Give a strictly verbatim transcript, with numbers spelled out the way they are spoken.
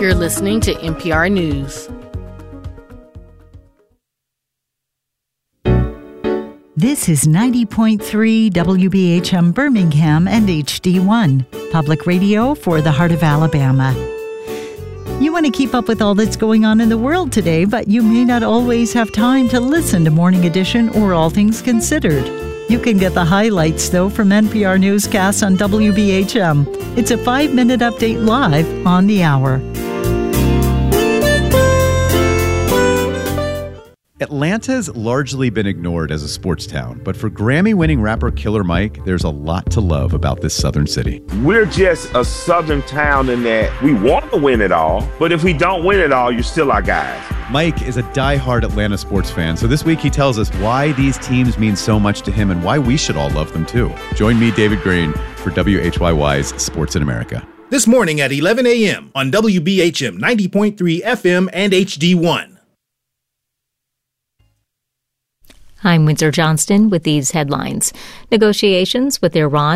You're listening to N P R News. This is ninety point three W B H M Birmingham and H D one, public radio for the heart of Alabama. You want to keep up with all that's going on in the world today, but you may not always have time to listen to Morning Edition or All Things Considered. You can get the highlights, though, from N P R newscasts on W B H M. It's a five-minute update live on the hour. Atlanta's largely been ignored as a sports town, but for Grammy-winning rapper Killer Mike, there's a lot to love about this southern city. We're just a southern town in that we want to win it all, but if we don't win it all, you're still our guys. Mike is a die-hard Atlanta sports fan, so this week he tells us why these teams mean so much to him and why we should all love them too. Join me, David Green, for W H Y Y's Sports in America. This morning at eleven a.m. on W B H M ninety point three F M and H D one. I'm Windsor Johnston with these headlines. Negotiations with Iran